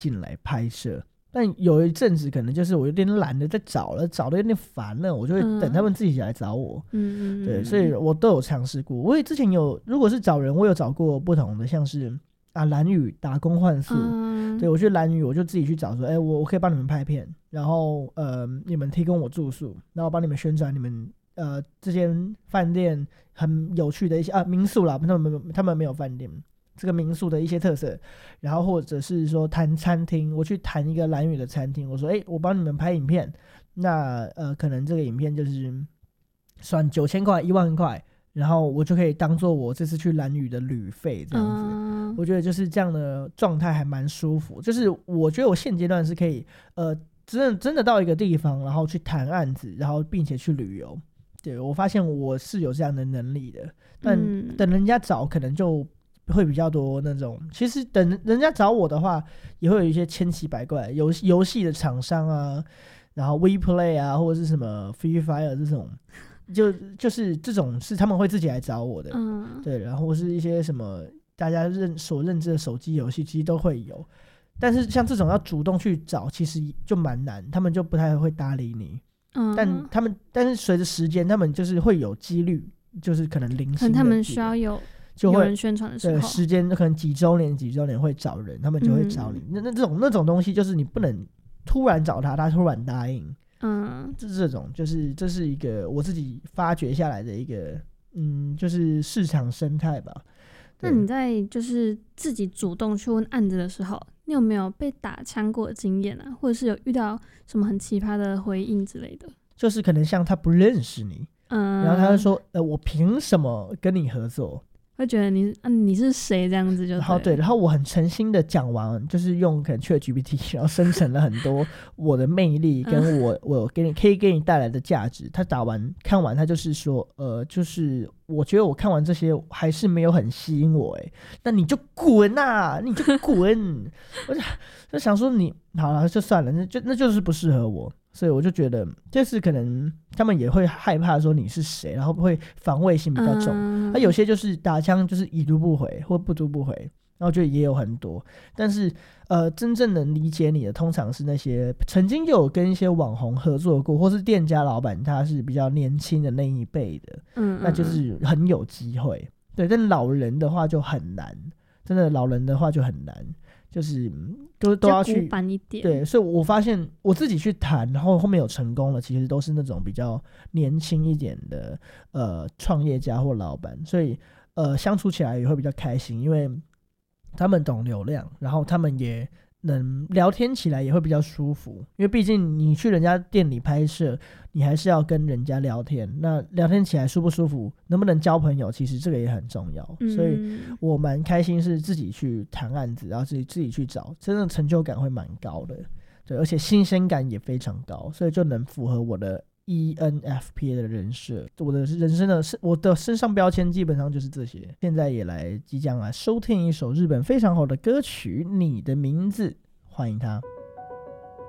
进来拍摄。但有一阵子可能就是我有点懒得再找了，找的有点烦了，我就会等他们自己来找我。对，所以我都有尝试过。我也之前如果是找人，我有找过不同的，像是兰屿打工换宿。对，我去兰屿我就自己去找说，我可以帮你们拍片，然后你们提供我住宿，然后帮你们宣传你们这间饭店很有趣的一些民宿啦，他们没有饭店，这个民宿的一些特色，然后或者是说谈餐厅，我去谈一个兰屿的餐厅，我说我帮你们拍影片，那可能这个影片就是算9000块10000块，然后我就可以当做我这次去兰屿的旅费这样子。我觉得就是这样的状态还蛮舒服，就是我觉得我现阶段是可以真的到一个地方，然后去谈案子，然后并且去旅游。对，我发现我是有这样的能力的，但等人家找可能就会比较多那种，其实等人家找我的话，也会有一些千奇百怪游戏的厂商啊，然后 WePlay 啊，或者是什么 Free Fire 这种，就是这种是他们会自己来找我的。对，然后是一些什么大家所认知的手机游戏，其实都会有。但是像这种要主动去找，其实就蛮难，他们就不太会搭理你。但是随着时间，他们就是会有几率，就是可能零星的，可能他们需要有人宣传的时候， 对，时间可能几周年会找人，他们就会找你。那种东西，就是你不能突然找他突然答应。这种就是这是一个我自己发掘下来的一个就是市场生态吧。 那你在就是自己主动去问案子的时候，你有没有被打枪过的经验啊？或者是有遇到什么很奇葩的回应之类的？ 就是可能像他不认识你，然后他就说我凭什么跟你合作？ 会觉得你是谁这样子就对。 然后我很诚心的讲完，就是用可能 ChatGPT 然后生成了很多我的魅力跟我可以给你带来的价值。他看完他就是说就是我觉得我看完这些还是没有很吸引我，那你就滚啊，你就滚。我就想说你好了就算了，那就是不适合我。所以我就觉得就是可能他们也会害怕说你是谁，然后会防卫性比较重。有些就是打枪就是已读不回或不读不回，然后就也有很多。但是真正能理解你的通常是那些曾经就有跟一些网红合作过，或是店家老板他是比较年轻的那一辈的，那就是很有机会。对，但老人的话就很难，真的老人的话就很难，就是都要去古板一点。 对，所以我发现我自己去谈，然后后面有成功了，其实都是那种比较年轻一点的创业家或老板，所以相处起来也会比较开心，因为他们懂流量，然后他们也能聊天起来也会比较舒服，因为毕竟你去人家店里拍摄，你还是要跟人家聊天，那聊天起来舒不舒服，能不能交朋友，其实这个也很重要。所以我蛮开心是自己去谈案子，然后自己去找，真的成就感会蛮高的。对，而且新鲜感也非常高，所以就能符合我的 ENFP 的人设。我的人生的我的身上标签基本上就是这些。现在也即将来收听一首日本非常好的歌曲《你的名字》，欢迎他。